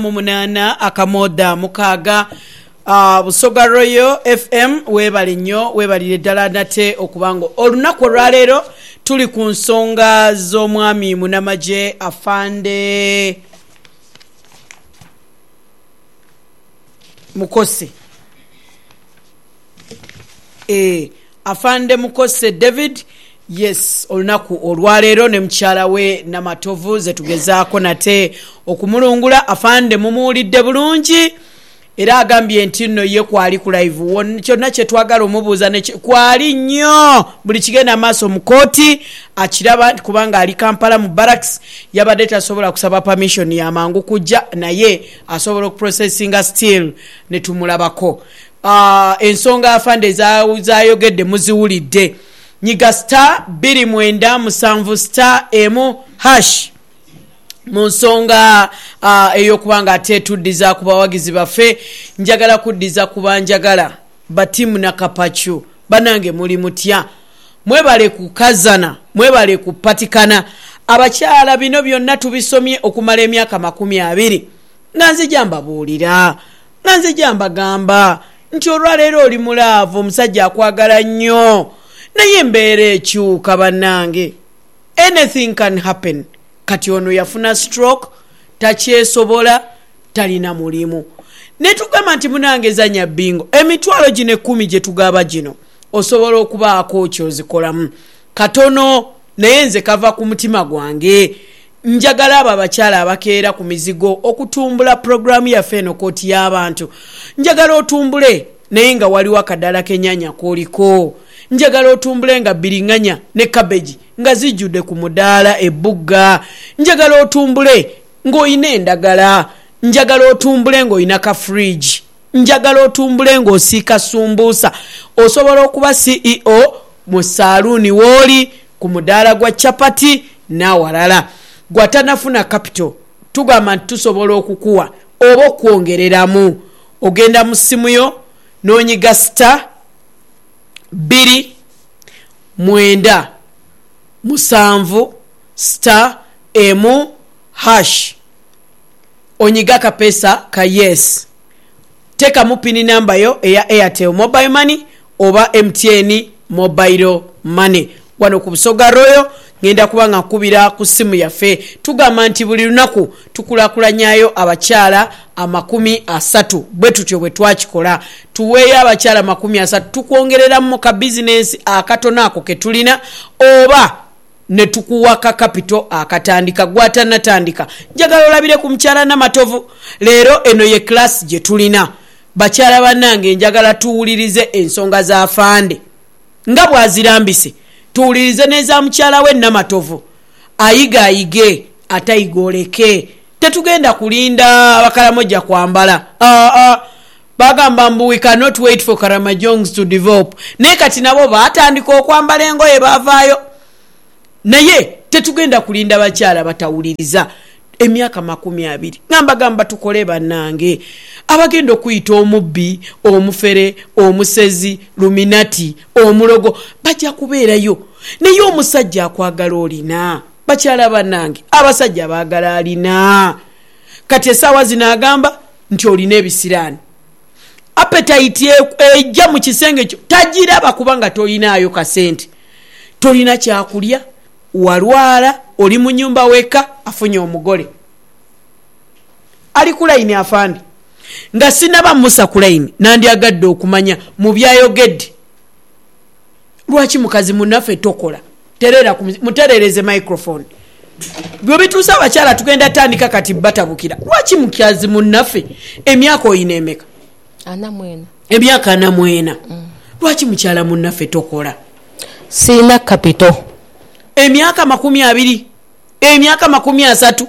Munana akamoda mukaga Busoga Royal FM webali nnyo webalire ddala nate okubango olunaku olwaleero tuli ku nsonga z'omwami Munamaje Afande Mukose Afande Mukose David. Yes, olunaku olwaleero ne mukyala we Namatovu ze tugezaako nate okumulungula. Afande mumuwulidde bulungi era agambye nti nno ye kwali ku live kyonna kye twagala omubuuza ne kwali nnyo buli kigenda maaso mu kooti akiraba kubanga ali Kampala mu barracks yabadde tasobola kusaba permission ya mangu kujja naye asobola okuprocessinga still ne tumulabako. Ensonga Afande zayogedde muziwulidde. Nyiga star 29 star emu# mu nsonga ey'okubanga ate tuddiza ku bawagizi baffe. Njagala kuddiza ku banjagala batimu na kapachu banange muli mutya mwebale kukazana mwebale kupatikana. Abakyala bino byonna tubisomye okumala emyaka 20 nga nzija mbabuulira nga nzija mbagamba nti olwaleero oli mulaavu omusajja akwagala nnyo naye embeera ekyuka bannange. Anything can happen. Kati ono yafuna stroke takyesobola talina mulimu netugamba nti munange zanya bingo emitwalo gino 10 gye tugaba gino osobola okubaako kyozikolamu katono naye nze kava ku mutima gwange. Njagala abo abakyala abakeera ku mizigo okutumbula programu yaffe eno kooti y'abantu. Njagala otumbule naye nga waliwo akadala k'ennyanya k'oliko. Njagala otumbule nga biringanya ne cabbage nga zijjudde ku mudaala ebugga. Njagala otumbule ng'oyina endagala. Njagala otumbule ng'oyina ka fridge. Njagala otumbule ng'osiika sumbuusa. Osobola okuba CEO mu saaluuni w'oli ku mudaala gwa chapati n'awalala. Gwatanafuna capital tugamba nti tusobola okukuwa oba okwongereramu. Ogenda mu simu yo n'onyiga star 29 star emu#. Onyiga kapesa ka yes. Teka mu pini namba yo eya Airtel Mobile Money oba MTN Mobile Money. Wano ku Busoga Royal ngenda kubanga nkubira ku simu yaffe. Tugamba nti buli lunaku tukulakulanyayo abakyala 30 bwe tutyo bwe twakikola. Tuweeyo abakyala 30 tukwongerera mu ka business akatono ako ke tulina oba ne tukuwaka capital akatandika gwatanatandika. Njagala olabire ku mukyala Namatovu leero eno ye class gye tulina. Bakyala bannange njagala tuwulirize ensonga za Afande nga bwazirambise. Tuwulirize neza mukyala we Namatovu ayige atayigoleke. Tetugenda kulinda Bakaramoja kwambala. Bagamba mbu we cannot wait for Karamajongs to develop. Naye kati nabo baatandika okwambala engoye baavaayo. Naye tetugenda kulinda bakyala batawuliriza. Emyaka 20 ngamba gamba tukole bannange abagenda okuyita omubbi omufere omusezi luminati omulogo bajja kubeerayo naye omusajja akwagala olina. Bakyala bannange abasajja baagala alina. Kati essaawa zino agamba nti olina ebisiraani appetite ejja mu kisenge kyo tagiraba kubanga tolinaayo kasente. Tolina kyakulya walwala oli mu nyumba weka afunye omugole ali ku line Afande nga sinaba musa ku line nandyagadde okumanya mu byayogedde. Lwaki mukazi munaffe tokola terera muterereze microphone byo bituusa abakyala tugenda tandika kati batabukira. Lwaki mukazi munaffe emyaka oyina emeka? 40. Emyaka 40. Lwaki mukyala munaffe tokola? Sina capital. Emyaka 20 emyaka 30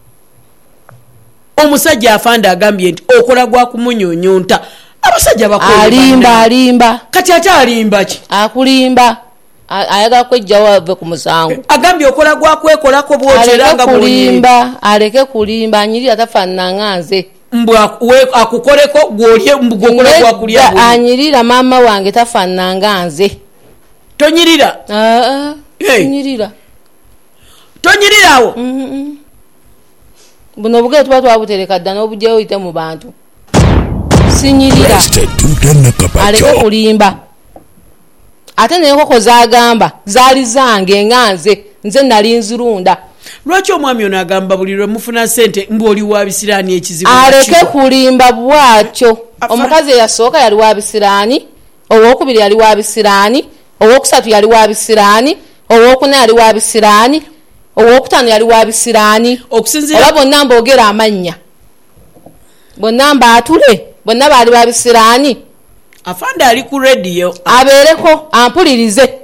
omusajja Afande agambye nti okola gwa kumunyonyonta. Abasajja bakola alimba kati ate alimba ki? Akulimba ayaga kwejja wave ku musango. Agambye okola gwa kwekolako bwoteranga kulimba aleke kulimba anyirira tafanna nganze mbwa we akukoleko gwolye mbugokola gwa kulya anyirira mama wange tafanna nganze. Tonyirira Tonyirira. Tonyirirawo. buno bugere tuba twabutereka dda n'obujjayo oyite mu bantu sinyirira aleke kulimba ate n'enkoko zagamba zaali zange enganze nze nali nzirunda. Lwaki omwami ono agamba buli lwe mufuna ssente mbw'oli wa bisiraani ekizibu aleke kulimba bwatyo. Omukazi eyasooka yali wa bisiraani, owokubiri yali wa bisiraani, owokusatu yali wa bisiraani, owokuna yali wa bisiraani, owokutaano yali wa bisiraani. Oba bonna mboogera amannya, bonna mbaatule, bonna baali ba bisiraani. Afande ali ku rediyo abeereko ampulirize.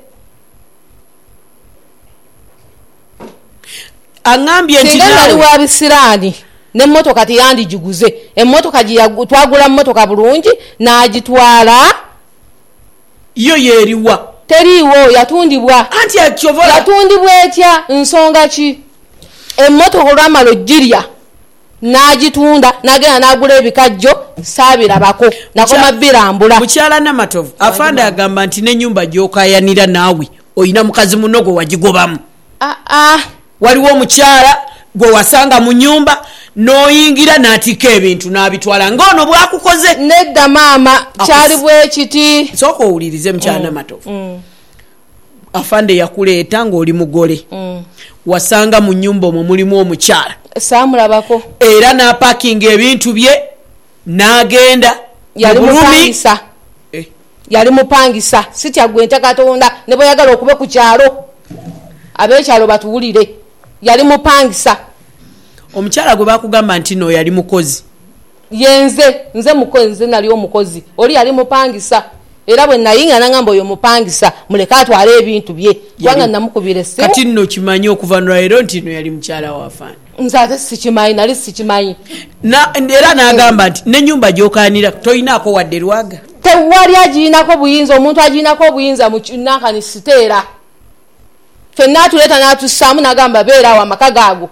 Angambye nti nali wa bisiraani n'emmotoka teyandijiguze. Emmotoka twagula emmotoka bulungi n'agitwala. Yo yeeriwa teriiwo yatundibwa. Anti akyovola yatundibwa etya nsonga ki? Emmotoka olwamala ogirya n'agitunda n'agenda n'agula ebikajjo saabirabako nakoma birambula. Mukyala Namatovu Afande agamba nti n'ennyumba gy'okayanira naawe oyina mukazi muno gwe wagigobamu. Waliwo omukyala gwe wasanga mu nyumba n'oyingira n'atika ebintu n'abitwala ng'ono bwakukoze. Nedda maama kyali bwe kiti. Sooka owulirize mukyala Namatovu. Afande yakuleeta ng'oli mugole. Wasanga mu nyumba omwo mulimu omukyala. Saamulabako. Era n'apakinga ebintu bye n'agenda. Yali mupangisa. Yali mupangisa. Sitya gwente Katonda ne bweyagala okube ku kyalo. Ab'ekyalo batuwulire. Yali mupangisa. Omukyala gwe bakugamba nti no yali mukozi. Nze mukozi, nze nali omukozi. Oli yali mupangisa. Era bwe nayinga nangamba oyo mupangisa muleka atwale ebintu bye. Kubanga namukubira essimu. Kati nno kimanyi okuva nolwaleero nti no yali mukyala wa Afande. Nze ate sikimanyi, nali sikimanyi. Era n'agamba nti n'ennyumba gy'okaanira toyinaako wadde lwaga. Tewali agiinako buyinza, omuntu agiinako obuyinza mu nankani siteera. Fenna atuleeta n'atussaamu n'agamba beeraawo amaka gaago.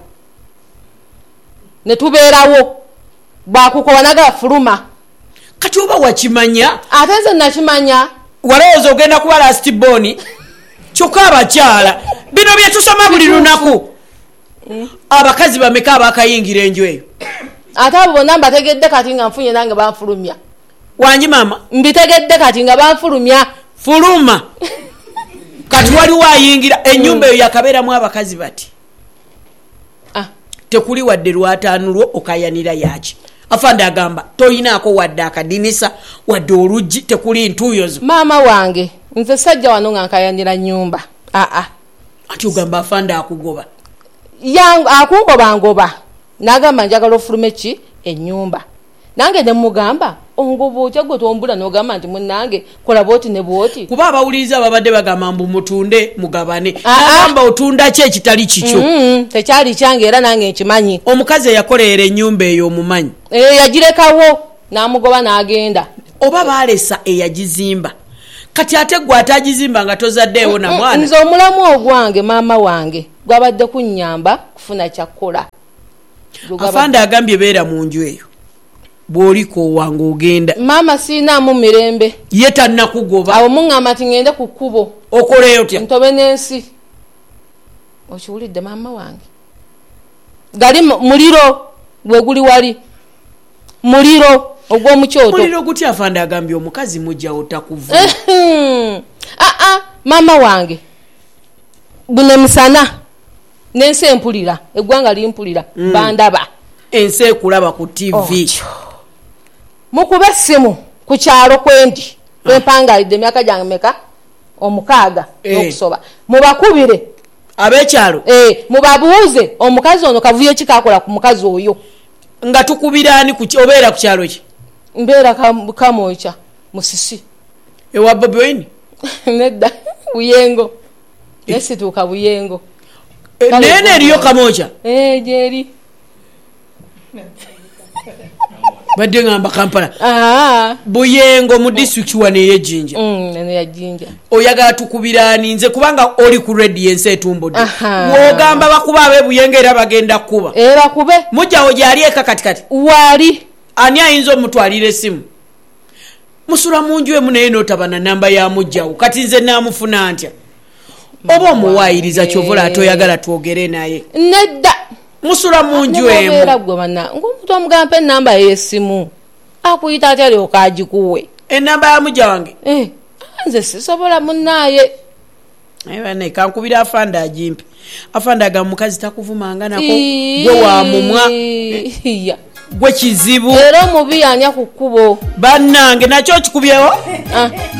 Ne tubeerawo. Bwakukoba naga fuluma. Kati oba wakimanya? Ate nze nakimanya. Walowooza ogenda kuba last born. Kyokka abakyala. Bino bye tusoma buli lunaku. Abakazi bameka abakayingira enju eyo. Ate abo bonna mbategedde kati nga nfunye nange banfulumya. Wanyi maama? Mbitegedde kati nga banfulumya. Fuluma. Kati waliwo ayingira ennyumba eyo yakabeeramu abakazi bati. Tekuli wadde lwatanulwo okayanira yaki. Afande agamba toyinaako wadde akadinisa wadde oluggi tekuli ntuuyo zo. Maama wange nze sajja wano nga nkayanira nnyumba. Ati ogamba Afande akugoba? Akungoba ngoba. N'agamba njagala ofulume ki ennyumba. Nange ne mugamba ongoba otya gwe tombula n'ogamba nti munnange kola bwoti ne bwoti. Kuba abawuliriza babadde bagamba mbu mutunde mugabane. Agamba otunda ki ekitali kikyo? Tekyali kyange era nange nkimanyi. Omukazi eyakoleera ennyumba eyo omumanyi? Yagirekawo n'amugoba n'agenda. Oba baalesa eyagizimba. Kati ate gwe atagizimba nga tozaddeewo na mwana. Nze omulamu ogwange maama wange gwabadde kunnyamba kufuna kyakkola. Afande agambye beera mu nju eyo. Bw'oliko wange ogenda. Maama siinaamu mirembe. Ye tannakugoba. Awo muŋŋamba nti ngende ku kkubo. Okoleyo otya? Ntobe n'ensi. Okiwulidde maama wange? Gali muliro gwe guli wali. Muliro ogw'omukyoto. Muliro gutya Afande agambye omukazi mujja otakuvuma. Maama wange. Buno misana. N'ensi empulira. Eggwanga limpulira. Bandaba. Ensi ekulaba ku TV. Mukube essimu ku kyalo kwendi. Kwempangalidde emyaka gyange meka? 6 n'okusoba. Mubakubire. Ab'ekyalo? Mubabuuze omukazi ono kavuyo ki kakola ku mukazi oyo. Nga tukubiraani obeera ku kyalo ki? Mbeera Kamwokya Musisi. Ewa Bobi Wine? Nedda Buyengo. Nesituuka Buyengo. Nene eriyo Kamwokya? Gyeri. Badde ngamba Kampala. Buyengo mu district wane ey'Ejjinja. Nene ya Jjinja. Oyagala tukubiraani nze kubanga oli ku radio ensi etumbudde. Wogamba bakuba abe Buyengo era bagenda kuba. Bakube. Mujjawo gyali eka katikati. Wali. Ani ayinza omutwalira essimu? Musula mu nju emu naye n'otabana namba ya mujjawo. Kati nze naamufuna ntya? Oba omuwaayiriza kyovula atoyagala twogere naye. Nedda. musula munju emu era gwe bana ngomuntu omugampa enamba y'essimu akuyita atya alyoka agikuwe enamba ya mujja wange nze sisobola munnaaye bane kankubira afanda agimpe afanda aga mukazi takuvumanga nako gwe wa mumwa gwe kizibu era omubi anya ku kkubo bannange nakyo kikubyewo